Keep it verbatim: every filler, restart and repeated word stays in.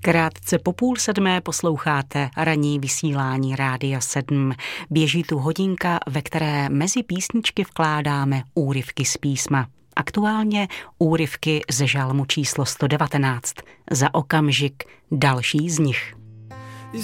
Krátce po půl sedmé posloucháte ranní vysílání Rádia sedm. Běží tu hodinka, ve které mezi písničky vkládáme úryvky z písma. Aktuálně úryvky ze žalmu číslo sto devatenáct. Za okamžik další z nich.